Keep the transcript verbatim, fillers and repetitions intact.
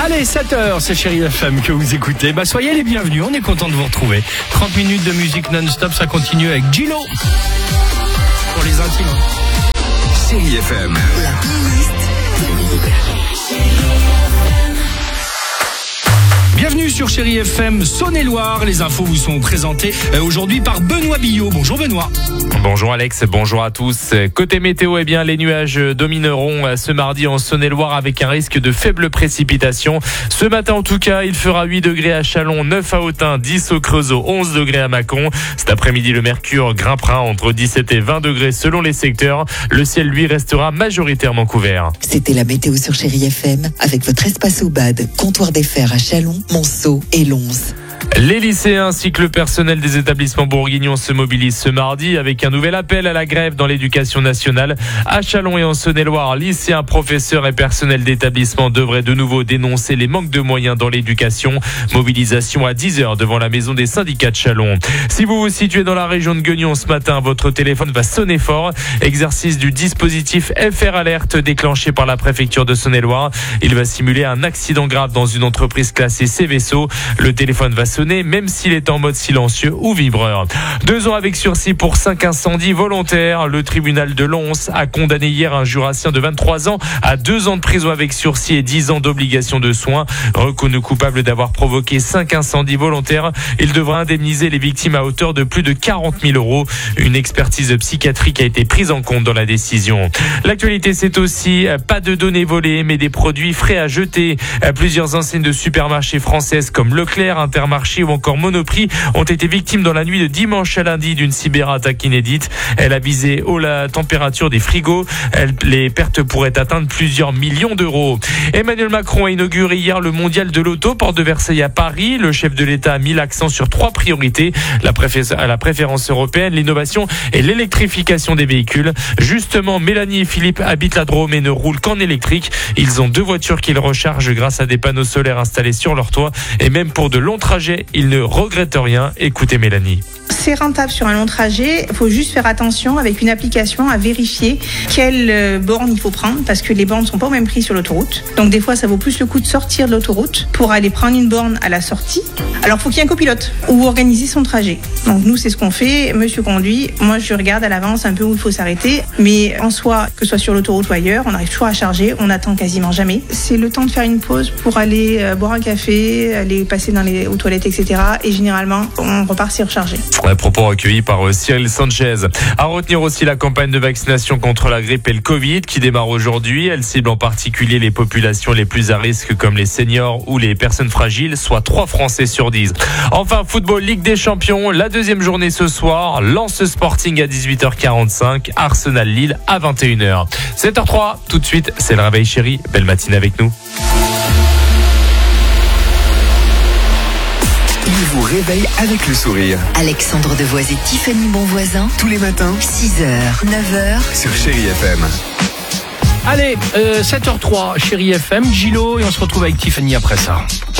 Allez, sept heures, c'est Chérie F M que vous écoutez. Bah, soyez les bienvenus, on est content de vous retrouver. trente minutes de musique non-stop, ça continue avec Gilo. Pour les intimes. Chérie F M. La playlist. Bienvenue sur Chérie F M Saône-et-Loire. Les infos vous sont présentées aujourd'hui par Benoît Billot. Bonjour Benoît. Bonjour Alex, bonjour à tous. Côté météo, eh bien, les nuages domineront ce mardi en Saône-et-Loire avec un risque de faibles précipitations. Ce matin en tout cas, il fera huit degrés à Châlons, neuf à Autun, dix au Creusot, onze degrés à Mâcon. Cet après-midi, le mercure grimpera entre dix-sept et vingt degrés selon les secteurs. Le ciel, lui, restera majoritairement couvert. C'était la météo sur Chérie F M avec votre espace au bad, comptoir des fers à Châlons, Monceau et Lons. Les lycéens ainsi que le personnel des établissements bourguignons se mobilisent ce mardi avec un nouvel appel à la grève dans l'éducation nationale. À Châlons et en Saône-et-Loire, lycéens, professeurs et personnel d'établissement devraient de nouveau dénoncer les manques de moyens dans l'éducation. Mobilisation à dix heures devant la maison des syndicats de Châlons. Si vous vous situez dans la région de Gueugnon ce matin, votre téléphone va sonner fort. Exercice du dispositif F R Alert déclenché par la préfecture de Saône-et-Loire. Il va simuler un accident grave dans une entreprise classée C V S O. Le téléphone va sonner même s'il est en mode silencieux ou vibreur. Deux ans avec sursis pour cinq incendies volontaires. Le tribunal de Lons a condamné hier un jurassien de vingt-trois ans à deux ans de prison avec sursis et dix ans d'obligation de soins. Reconnu coupable d'avoir provoqué cinq incendies volontaires, il devra indemniser les victimes à hauteur de plus de quarante mille euros. Une expertise psychiatrique a été prise en compte dans la décision. L'actualité, c'est aussi pas de données volées, mais des produits frais à jeter. Plusieurs enseignes de supermarchés françaises comme Leclerc, Intermarché ou encore Monoprix ont été victimes dans la nuit de dimanche à lundi d'une cyberattaque inédite. Elle a visé haut la température des frigos. Elle, les pertes pourraient atteindre plusieurs millions d'euros. Emmanuel Macron a inauguré hier le mondial de l'auto, porte de Versailles à Paris. Le chef de l'État a mis l'accent sur trois priorités. La, préfé- la préférence européenne, l'innovation et l'électrification des véhicules. Justement, Mélanie et Philippe habitent la Drôme et ne roulent qu'en électrique. Ils ont deux voitures qu'ils rechargent grâce à des panneaux solaires installés sur leur toit. Et même pour de longs trajets, ils ne regrettent rien. Écoutez Mélanie. C'est rentable sur un long trajet. Il faut juste faire attention avec une application à vérifier quelle borne il faut prendre parce que les bornes ne sont pas au même prix sur l'autoroute. Donc des fois, ça vaut plus le coup de sortir de l'autoroute pour aller prendre une borne à la sortie. Alors, il faut qu'il y ait un copilote ou organiser son trajet. Donc nous, c'est ce qu'on fait. Monsieur conduit. Moi, je regarde à l'avance un peu où il faut s'arrêter. Mais en soi, que ce soit sur l'autoroute ou ailleurs, on arrive toujours à charger. On n'attend quasiment jamais. C'est le temps de faire une pause pour aller euh, boire un café, aller passer dans les aux toilettes, et cetera. Et généralement, on repart s'y recharger. Un propos recueillis par Cyril Sanchez. À retenir aussi la campagne de vaccination contre la grippe et le Covid qui démarre aujourd'hui. Elle cible en particulier les populations les plus à risque comme les seniors ou les personnes fragiles, soit trois Français sur dix. Enfin, football, Ligue des Champions, la deuxième journée ce soir. Lens Sporting à dix-huit heures quarante-cinq, Arsenal Lille à vingt et une heures. sept heures trois, tout de suite, c'est le réveil chéri. Belle matinée avec nous. Il vous réveille avec le sourire. Alexandre Devoise et Tiffany Bonvoisin, Tous les matins, six heures, neuf heures. sur Chérie F M. Allez, euh, sept heures trois, Chérie F M, Gilo, et on se retrouve avec Tiffany après ça.